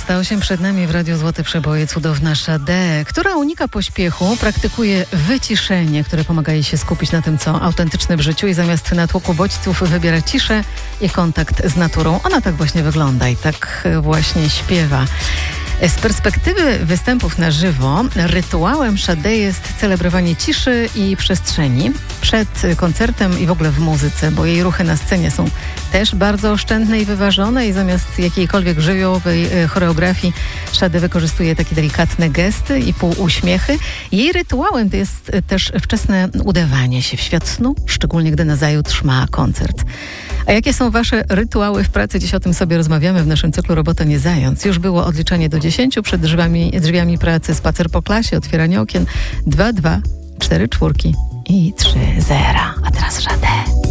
20:08 przed nami w Radiu Złote Przeboje cudowna Sade, która unika pośpiechu, praktykuje wyciszenie, które pomaga jej się skupić na tym, co autentyczne w życiu i zamiast natłoku bodźców wybiera ciszę i kontakt z naturą. Ona tak właśnie wygląda i tak właśnie śpiewa. Z perspektywy występów na żywo rytuałem Sade jest celebrowanie ciszy i przestrzeni przed koncertem i w ogóle w muzyce, bo jej ruchy na scenie są też bardzo oszczędne i wyważone i zamiast jakiejkolwiek żywiołowej choreografii Sade wykorzystuje takie delikatne gesty i półuśmiechy. Jej rytuałem to jest też wczesne udawanie się w świat snu, szczególnie gdy nazajutrz ma koncert. A jakie są wasze rytuały w pracy? Dziś o tym sobie rozmawiamy w naszym cyklu Robota nie zając. Już było odliczanie do 10 przed drzwiami pracy, spacer po klasie, otwieranie okien, 2, 2, 4 czwórki i 3 zera. A teraz Sade.